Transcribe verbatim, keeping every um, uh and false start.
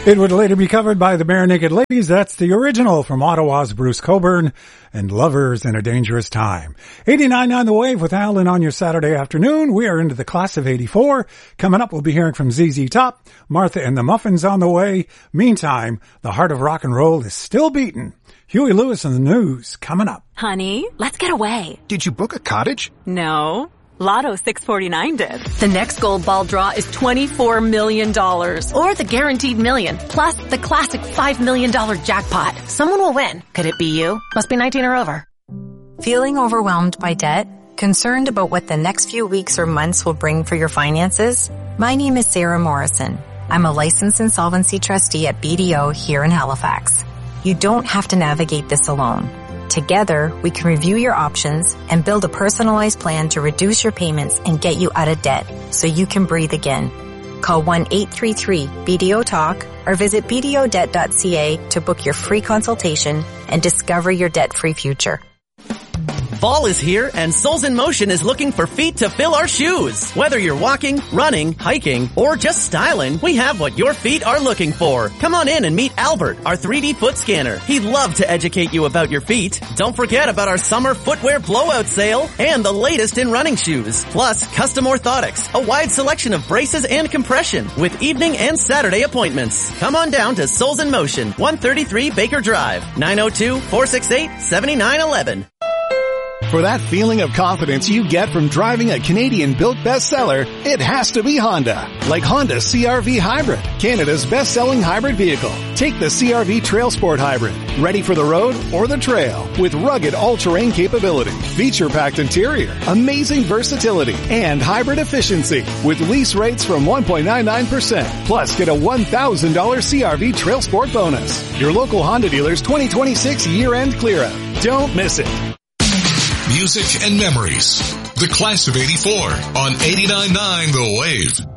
It would later be covered by the Bare Naked Ladies. That's the original from Ottawa's Bruce Cockburn and Lovers in a Dangerous Time. eighty-nine on the Wave with Alan on your Saturday afternoon. We are into the class of eighty-four. Coming up, we'll be hearing from Z Z Top, Martha and the Muffins on the way. Meantime, the heart of rock and roll is still beating. Huey Lewis and the News coming up. Honey, let's get away. Did you book a cottage? No. Lotto six forty-nine did. The next gold ball draw is twenty-four million dollars. Or the guaranteed million, plus the classic five million dollars jackpot. Someone will win. Could it be you? Must be nineteen or over. Feeling overwhelmed by debt? Concerned about what the next few weeks or months will bring for your finances? My name is Sarah Morrison. I'm a licensed insolvency trustee at B D O here in Halifax. You don't have to navigate this alone. Together, we can review your options and build a personalized plan to reduce your payments and get you out of debt so you can breathe again. Call one eight three three B D O talk or visit b d o debt dot c a to book your free consultation and discover your debt-free future. Fall is here and Souls in Motion is looking for feet to fill our shoes. Whether you're walking, running, hiking, or just styling, we have what your feet are looking for. Come on in and meet Albert, our three D foot scanner. He'd love to educate you about your feet. Don't forget about our summer footwear blowout sale and the latest in running shoes. Plus, custom orthotics, a wide selection of braces and compression with evening and Saturday appointments. Come on down to Souls in Motion, one thirty-three Baker Drive, nine oh two, four six eight, seven nine one one. For that feeling of confidence you get from driving a Canadian-built bestseller, it has to be Honda. Like Honda C R V Hybrid, Canada's best-selling hybrid vehicle. Take the C R V Trail Sport Hybrid, ready for the road or the trail, with rugged all-terrain capability, feature-packed interior, amazing versatility, and hybrid efficiency, with lease rates from one point nine nine percent. Plus, get a one thousand dollars C R V Trail Sport bonus. Your local Honda dealer's twenty twenty-six year-end clear-out. Don't miss it. Music and memories. The Class of eighty-four on eighty-nine point nine The Wave.